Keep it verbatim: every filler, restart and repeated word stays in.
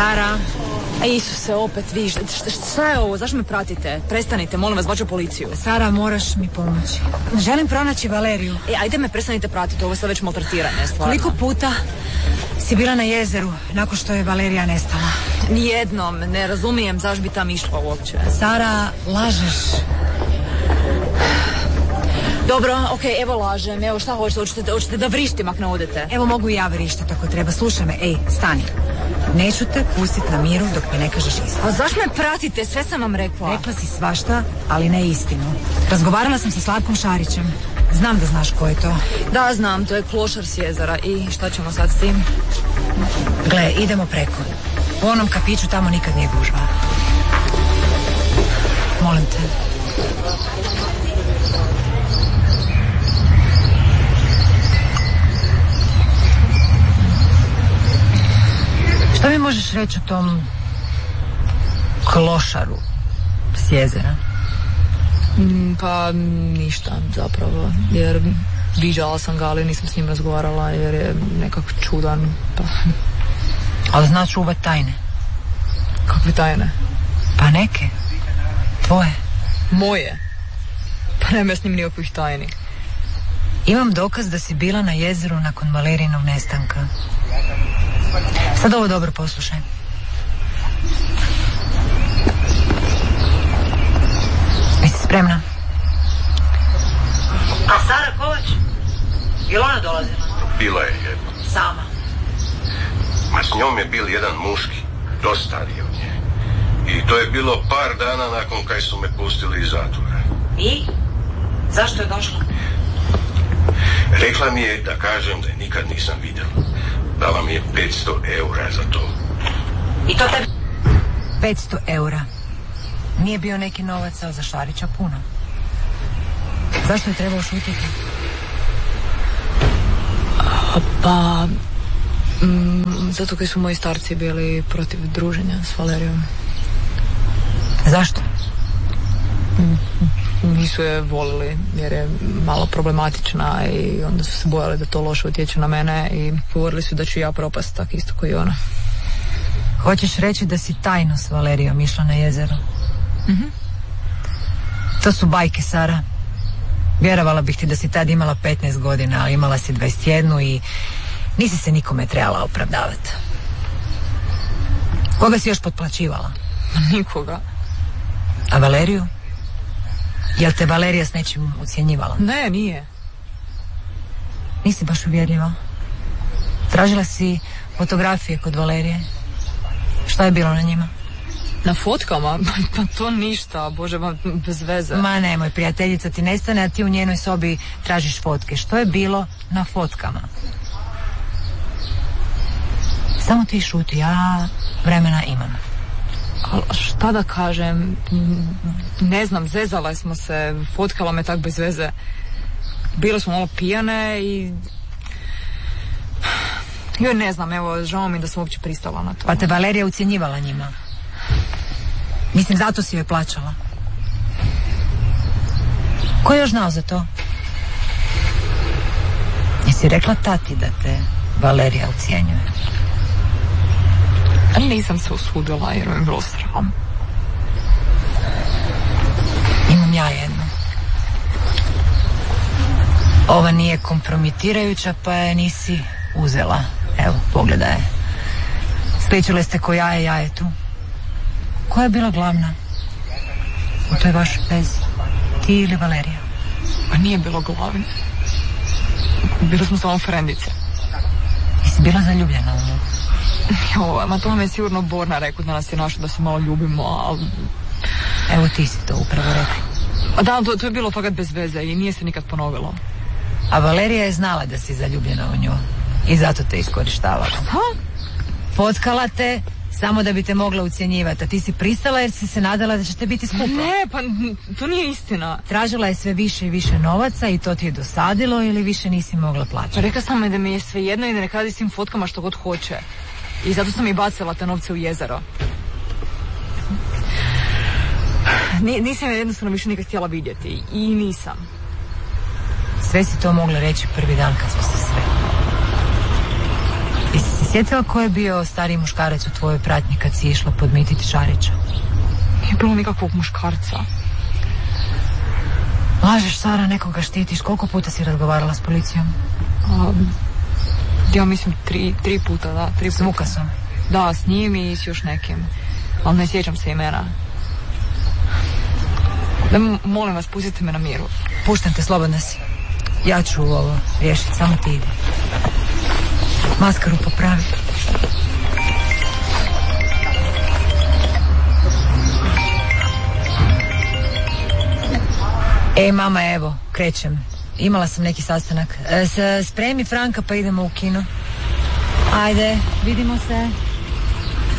Sara? A Isuse, opet vi, šta, šta je ovo? Zašto me pratite? Prestanite, molim vas, zvaću policiju. Sara, moraš mi pomoći. Želim pronaći Valeriju. E, ajde me prestanite pratiti, ovo je sad već maltretiranje, stvarno. Koliko puta si bila na jezeru nakon što je Valerija nestala? Nijednom, ne razumijem zašto bi tam išla uopće. Sara, lažeš. Dobro, okej, okay, evo lažem, evo šta hoćete, hoćete, hoćete da vrištim ako ne odete? Evo mogu i ja vrištiti ako treba, slušaj me, ej, stani. Neću te pustiti na miru dok mi ne kažeš istinu. A zašto me pratite, sve sam vam rekla. Rekla si svašta, ali ne istinu. Razgovarala sam sa Slavkom Šarićem. Znam da znaš ko je to. Da, znam, to je klošar s jezera. I šta ćemo sad s tim? Gle, idemo preko. U onom kafiću tamo nikad nije gužva. Molim te. Šta mi možeš reći o tom klošaru s jezera? Mm, pa ništa zapravo, jer viđala sam ga, ali nisam s njim razgovarala jer je nekako čudan. Pa... Ali zna čuvat tajne? Kakve tajne? Pa neke. Tvoje. Moje? Pa nema s njim nikakvih tajni. Imam dokaz da si bila na jezeru nakon Valerijinog nestanka. Sad ovo dobro poslušaj. Jesi spremna? A Sara Kovač? Je li ona dolazila? Bila je jedna. Sama? Ma s njom je bil jedan muški, dosta stariji od nje. I to je bilo par dana nakon kaj su me pustili iz zatvora. I? Zašto je došla? Rekla mi je da kažem da je nikad nisam vidjela. Dala mi je petsto eura za to. I to tebi? petsto eura. Nije bio neki novac, ali za Šarića puno. Zašto je trebao šutiti? Pa... Mm, zato kaj su moji starci bili protiv druženja s Valerijom. Zašto? Mm, nisu je volili jer je malo problematična i onda su se bojali da to loše utječe na mene i govorili su da ću ja propast tak isto kao i ona. Hoćeš reći da si tajno s Valerijom išla na jezero? Mm-hmm. To su bajke, Sara. Vjerovala bih ti da si tad imala petnaest godina, ali imala si dvadeset jedan i nisi se nikome trebala opravdavati. Koga si još potplaćivala? Nikoga. A Valeriju? Jel te Valerija s nečim ucjenjivala? Ne, nije. Nisi baš uvjerljiva. Tražila si fotografije kod Valerije. Šta je bilo na njima? Na fotkama? Pa to ništa, bože, ma, bez veze. Ma nemoj, prijateljica ti nestane, a ti u njenoj sobi tražiš fotke. Što je bilo na fotkama? Samo ti šuti, ja vremena imam. Ali šta da kažem, ne znam, zezale smo se, fotkala me tak bez veze. Bile smo malo pijane i... Joj, ne znam, evo, žao mi da sam uopće pristala na to. Pa te Valerija ucjenjivala njima? Mislim, zato si joj plaćala. Ko je još znao za to? Jesi rekla tati da te Valerija ucjenjuje? Nisam se usudila jer mi je bilo sram. Imam ja jednu. Ova nije kompromitirajuća, pa je nisi uzela. Evo, pogledaj. Sličile ste ko jaje jajetu. Koja je bila glavna u toj vašoj vezi? Ti ili Valerija? Pa nije bilo glavne. Bili smo samo frendice. Jesi bila zaljubljena u nju? Jo, ma to vam je sigurno Borna rekao da nas je našao da se malo ljubimo, ali... Evo ti si to upravo rekla. Da, to, to je bilo fakat bez veze i nije se nikad ponovilo. A Valerija je znala da si zaljubljena u nju i zato te iskorištavala. Šta? Fotkala te samo da bi te mogla ucjenjivati, a ti si pristala jer si se nadala da ćete biti skupa. Ne, pa to nije istina. Tražila je sve više i više novaca i to ti je dosadilo ili više nisi mogla plaćati? Pa rekla sam mi da mi je sve jedno i da neka radi s tim fotkama što god hoće. I zato sam i bacila te novce u jezero. Ni, nisam je jednostavno više nikad htjela vidjeti. I nisam. Sve si to mogla reći prvi dan kad smo se sreli. Jesi si sjetila ko je bio stariji muškarac u tvojoj pratnji kad si išla podmititi Šarića? Nije bilo nikakvog muškarca. Lažeš, Sara, nekoga štitiš. Koliko puta si razgovarala s policijom? A, ja mislim tri, tri puta, da. Tri s puta. Vukasom? Da, s njim i s još nekim. Ali ne sjećam se imena. Da, molim vas, pustite me na miru. Puštam te, slobodna si. Ja ću ovo riješiti, samo ti ide. Maskaru popravi. Ej, mama, evo, krećem. Imala sam neki sastanak. E, spremi Franka pa idemo u kino. Ajde, vidimo se.